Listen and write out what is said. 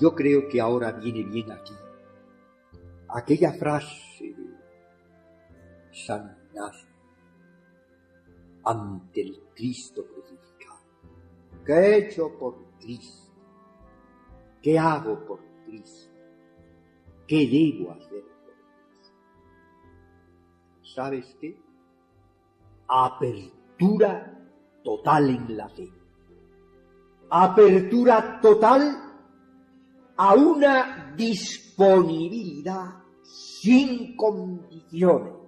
Yo creo que ahora viene bien aquí aquella frase de San Ignacio ante el Cristo crucificado. ¿Qué he hecho por Cristo? ¿Qué hago por Cristo? ¿Qué debo hacer por Cristo? ¿Sabes qué? Apertura total en la fe. Apertura total a una disponibilidad sin condiciones